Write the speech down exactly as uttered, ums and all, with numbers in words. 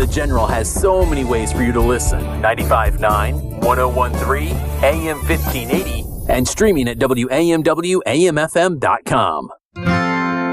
The General has so many ways for you to listen. ninety-five point nine, one oh one point three, A M fifteen eighty, and streaming at W A M W A M F M dot com.